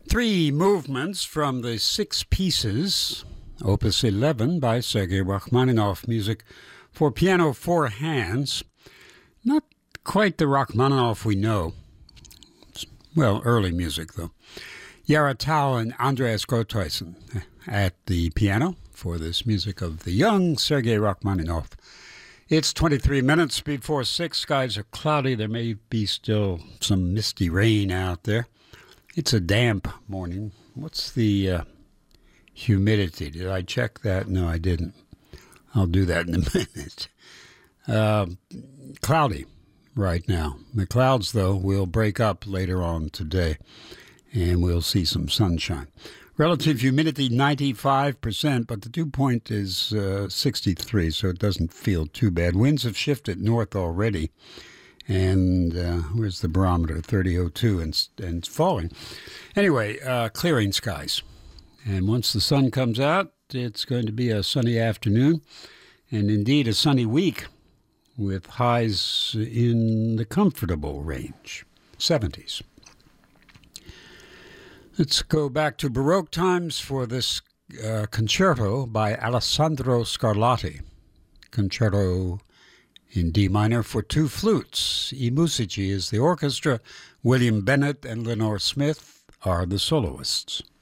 Three movements from the Six Pieces, Opus 11 by Sergei Rachmaninoff, music for piano, four hands. Not quite the Rachmaninoff we know. Well, early music, though. Jara Tau and Andreas Grothuysen at the piano for this music of the young Sergei Rachmaninoff. It's 23 minutes before 6. Skies are cloudy. There may be still some misty rain out there. It's a damp morning. What's the humidity? Did I check that? No, I didn't. I'll do that in a minute. Cloudy right now. The clouds, though, will break up later on today, and we'll see some sunshine. Relative humidity, 95%, but the dew point is 63, so it doesn't feel too bad. Winds have shifted north already. And where's the barometer? 30.02 and it's falling. Anyway, clearing skies. And once the sun comes out, it's going to be a sunny afternoon and indeed a sunny week with highs in the comfortable range, 70s. Let's go back to Baroque times for this concerto by Alessandro Scarlatti. Concerto in D minor for two flutes. I Musici is the orchestra. William Bennett and Lenore Smith are the soloists.